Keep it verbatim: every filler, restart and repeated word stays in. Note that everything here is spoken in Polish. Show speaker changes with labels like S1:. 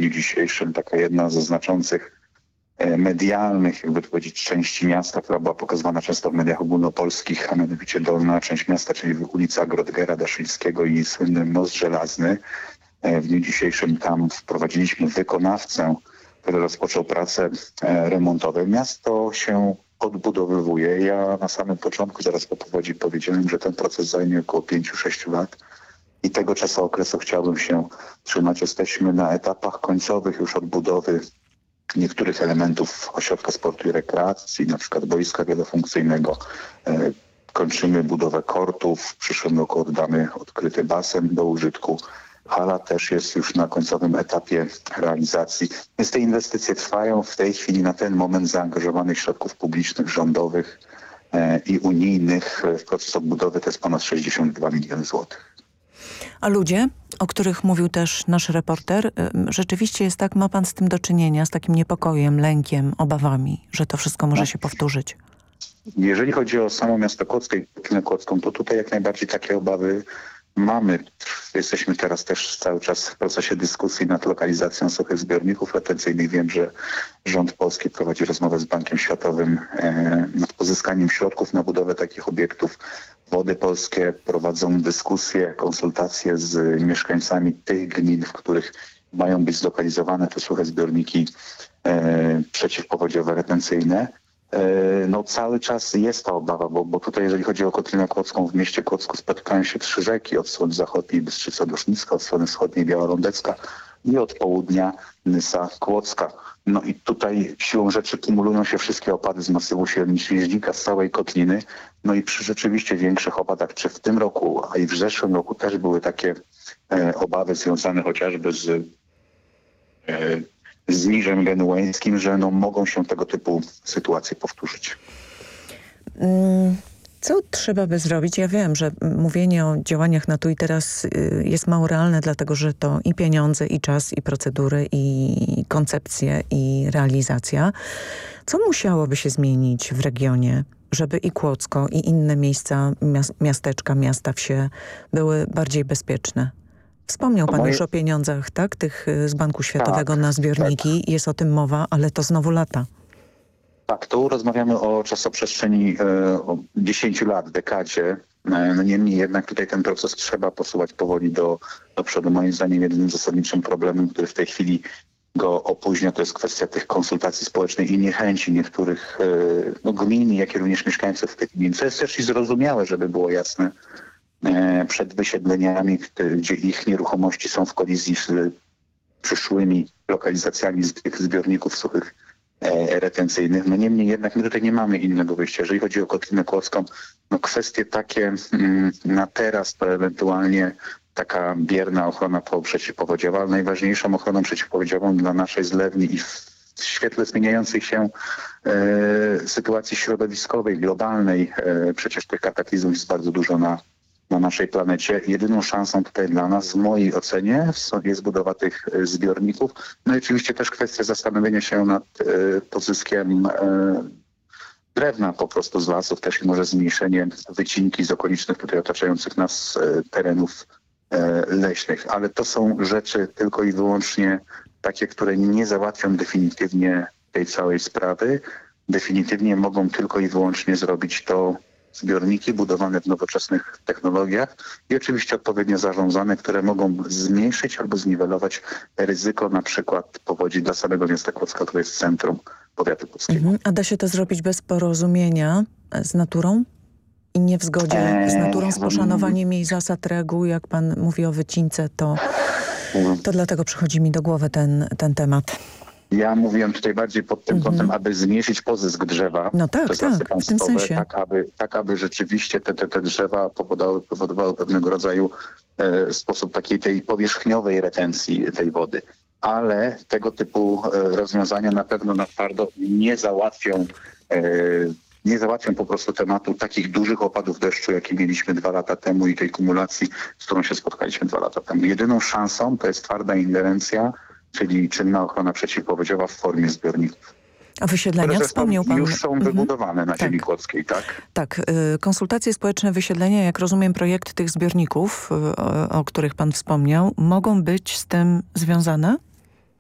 S1: dniu dzisiejszym taka jedna ze znaczących medialnych, jakby to powiedzieć, części miasta, która była pokazywana często w mediach ogólnopolskich, a mianowicie dolna część miasta, czyli ulica Grodgera Daszyńskiego i słynny Most Żelazny. W dniu dzisiejszym tam wprowadziliśmy wykonawcę, który rozpoczął prace remontowe. Miasto się odbudowywuje. Ja na samym początku, zaraz po powodzi, powiedziałem, że ten proces zajmie około pięciu sześciu lat i tego czasu okresu chciałbym się trzymać. Jesteśmy na etapach końcowych już odbudowy niektórych elementów ośrodka sportu i rekreacji, na przykład boiska wielofunkcyjnego. Kończymy budowę kortów. W przyszłym roku oddamy odkryty basen do użytku. Hala też jest już na końcowym etapie realizacji. Więc te inwestycje trwają. W tej chwili na ten moment zaangażowanych środków publicznych, rządowych e, i unijnych w proces odbudowy to jest ponad sześćdziesiąt dwa miliony złotych.
S2: A ludzie, o których mówił też nasz reporter, rzeczywiście jest tak, ma pan z tym do czynienia, z takim niepokojem, lękiem, obawami, że to wszystko może no. się powtórzyć?
S1: Jeżeli chodzi o samo miasto Kłodzko i gminę Kłodzką, to tutaj jak najbardziej takie obawy mamy. Jesteśmy teraz też cały czas w procesie dyskusji nad lokalizacją suchych zbiorników retencyjnych. Wiem, że rząd polski prowadzi rozmowę z Bankiem Światowym e, nad pozyskaniem środków na budowę takich obiektów. Wody Polskie prowadzą dyskusje, konsultacje z mieszkańcami tych gmin, w których mają być zlokalizowane te suche zbiorniki e, przeciwpowodziowe retencyjne. No cały czas jest ta obawa, bo, bo tutaj jeżeli chodzi o Kotlinę Kłodzką, w mieście Kłodzku spotykają się trzy rzeki, od strony zachodniej Bystrzyca Dusznicka, od strony wschodniej Białorądecka i od południa Nysa Kłodzka. No i tutaj siłą rzeczy kumulują się wszystkie opady z masywu Średniośnieżnika, z całej kotliny. No i przy rzeczywiście większych opadach, czy w tym roku, a i w zeszłym roku też były takie e, obawy związane chociażby z e, z Niżem Genueńskim, że no, mogą się tego typu sytuacje powtórzyć.
S2: Co trzeba by zrobić? Ja wiem, że mówienie o działaniach na tu i teraz jest mało realne, dlatego że to i pieniądze, i czas, i procedury, i koncepcje, i realizacja. Co musiałoby się zmienić w regionie, żeby i Kłodzko, i inne miejsca, miasteczka, miasta, wsie były bardziej bezpieczne? Wspomniał pan moje... już o pieniądzach, tak? Tych z Banku Światowego tak, na zbiorniki. Tak. Jest o tym mowa, ale to znowu lata.
S1: Tak, tu rozmawiamy o czasoprzestrzeni e, o dziesięciu lat, dekadzie. E, no niemniej jednak tutaj ten proces trzeba posuwać powoli do, do przodu. Moim zdaniem jedynym zasadniczym problemem, który w tej chwili go opóźnia, to jest kwestia tych konsultacji społecznych i niechęci niektórych e, no, gmin, jak i również mieszkańców tych gmin. Co jest też i zrozumiałe, żeby było jasne, przed wysiedleniami, gdzie ich nieruchomości są w kolizji z przyszłymi lokalizacjami z tych zbiorników suchych retencyjnych. No niemniej jednak my tutaj nie mamy innego wyjścia. Jeżeli chodzi o Kotlinę Kłodzką, no kwestie takie na teraz to ewentualnie taka bierna ochrona przeciwpowodziowa, ale najważniejszą ochroną przeciwpowodziową dla naszej zlewni i w świetle zmieniającej się e, sytuacji środowiskowej, globalnej, e, przecież tych kataklizmów jest bardzo dużo na na naszej planecie. Jedyną szansą tutaj dla nas, w mojej ocenie, jest budowa tych zbiorników. No i oczywiście też kwestia zastanowienia się nad e, pozyskiem e, drewna po prostu z lasów, też i może zmniejszenie wycinki z okolicznych tutaj otaczających nas e, terenów e, leśnych. Ale to są rzeczy tylko i wyłącznie takie, które nie załatwią definitywnie tej całej sprawy. Definitywnie mogą tylko i wyłącznie zrobić to zbiorniki budowane w nowoczesnych technologiach i oczywiście odpowiednio zarządzane, które mogą zmniejszyć albo zniwelować ryzyko na przykład powodzi dla samego miasta Kłodzka, które jest centrum powiatu kłodzkiego. Mhm.
S2: A da się to zrobić bez porozumienia z naturą? I nie w zgodzie z naturą, z poszanowaniem jej zasad, reguł, jak pan mówi o wycince, to, to dlatego przychodzi mi do głowy ten, ten temat.
S1: Ja mówiłem tutaj bardziej pod tym kątem, mm-hmm. aby zmniejszyć pozysk drzewa.
S2: No tak,
S1: przez
S2: tak,
S1: lasy państwowe,
S2: w tym sensie.
S1: Tak aby, tak, aby rzeczywiście te, te, te drzewa powodowały, powodowały pewnego rodzaju e, sposób takiej tej powierzchniowej retencji tej wody. Ale tego typu e, rozwiązania na pewno na twardo nie załatwią e, nie załatwią po prostu tematu takich dużych opadów deszczu, jakie mieliśmy dwa lata temu i tej kumulacji, z którą się spotkaliśmy dwa lata temu. Jedyną szansą to jest twarda ingerencja, czyli czynna ochrona przeciwpowodziowa w formie zbiorników.
S2: A wysiedlenia wspomniał pan.
S1: Już są wybudowane na
S2: tak.
S1: ziemi kłodzkiej, tak?
S2: Tak. Konsultacje społeczne, wysiedlenia, jak rozumiem, projekty tych zbiorników, o, o których pan wspomniał, mogą być z tym związane?